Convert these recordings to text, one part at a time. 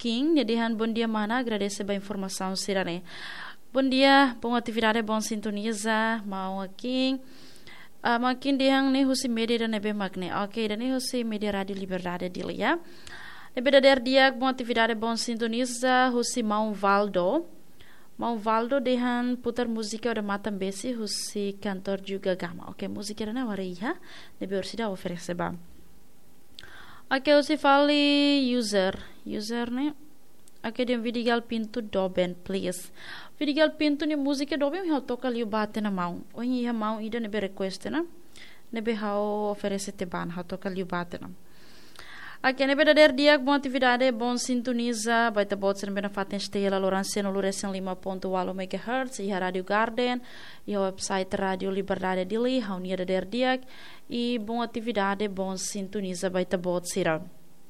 King, nedihan bom dia mana, agradeço a informação sirane. Bom dia, bom atividade, bom sintoniza, mau King. Makin diang ni husi media dan nebe magne. Ok, dan ni husi media Radio Liberdade dili ya. Nebe dader dia bom atividade, bom sintoniza, husi mau Valdo. Mau Valdo dihan putar música ora matam besi, husi cantor juga gama. Ok, música dan awari ya. Nebe orsida oferece ba. Ok, husi fali user ne. Ok, dia vidigal pintu doben, please. Vidigal pintu ni música doben hau toca liu bate na mão. Onde ia mão ida nebe request na. Nebe hau oferece te ban, hau toca liu bate na. Ok, nebe dader dia bom atividade, bom sintoniza, baita botsen nebe na faten stela Loranceno Lurecen 5.8 MHz, iha Radio Garden, iha website Radio Liberdade dili, hau nia dader dia, e bom atividade, bom sintoniza, baita botsira.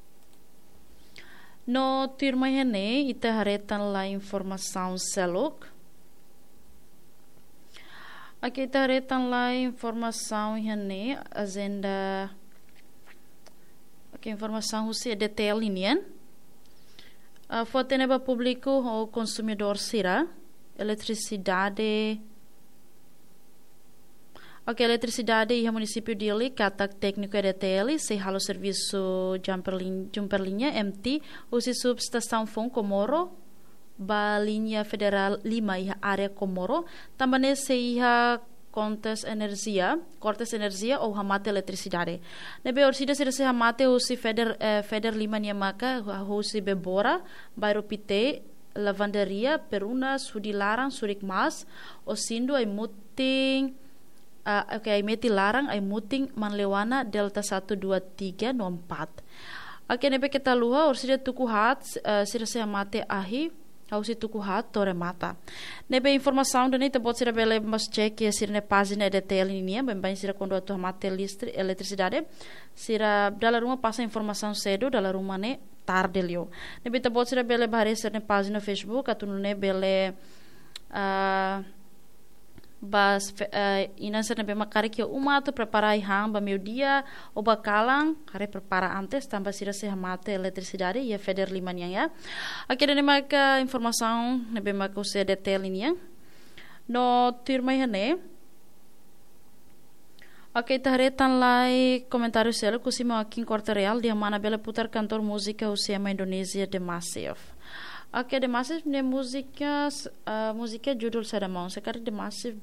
No turma hene, ita haretan la informação seluk. Aqui ita haretan la informação hene, agenda. Aqui informação husi detail inian. Foto neba público o consumidor sira, eletricidade. Ok, eletricidade e o município dele, catak técnico é DTL, se halo serviço jumper linha MT, usi subestação Fon Comoro, ba linha federal 5 iha área Comoro, também se iha cortes energia ou hamate eletricidade. Nebe orsida se hamate usi feder 5 nia maka, usi bebora, bairro Pite, lavanderia, peruna, sudi larang, sudik mas, osindo ay muting. Ok, ai meti larang, ai muting manlewana delta 123 no 4. Ok, nebe kita luha orsida tuku hat, sira se mate ahi, hausi tuku hat tore mata. Nebe informação do neta bot sira bele mas check sira ne página de telinha, bem sira quando tu mate eletricidade, sira dala ruma passa informação cedo, dala ruma ne tarde lio. Nebe ta bot sira bele bahare sira ne página Facebook, atunu ne bele bas ina sana be makari que uma tu preparar hang ba meu dia o bakalang kare prepara antes tambah sira se mate eletricidade e feder limanya ya aqui ne maka informação ne be maka se detail ini no turma hene ok taretan lai comentário selo kusima aqui em Corte Real dia mana bela putar cantor música o sema Indonésia de Massive. Ok, de Massive ne música judul sada mau. Sekarang de Massive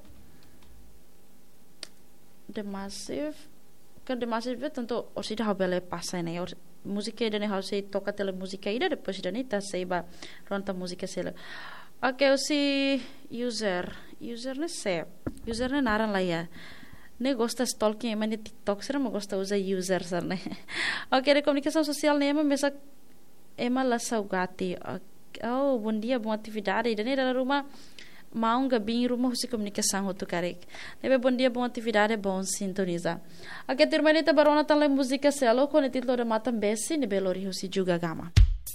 kan de Massive tentu osida habele passa ne. Música de ne hause toca tele música ida depois de ne ta seiba ronta música sela. Ok, osi user ne se. User ne naran la ya. Ne gosta stalking ema ne TikTok sera mo gosta usa user sarne. Ok, de comunicação social ne ema mesa Emma La Saugati. Oh, bom dia, boa atividade. E daí da rumah mau gabing rumah husi comunicação hotu karek. Nebe bom dia, boa atividade, bom sintoniza. Aqui termina ita barona tan la música selo com o título de Matam Bessi, nebe lori husi juga gama.